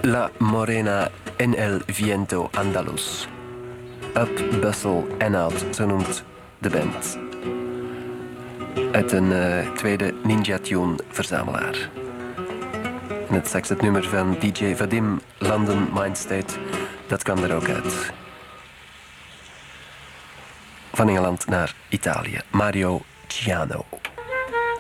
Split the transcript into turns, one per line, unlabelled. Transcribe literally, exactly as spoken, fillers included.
La Morena en el Viento Andaluz. Up, Bustle en Out, zo noemt de band. Uit een uh, tweede Ninja Tune verzamelaar. En het straks het nummer van D J Vadim, London Mindstate, dat kwam er ook uit. Van Engeland naar Italië. Mario Ciano.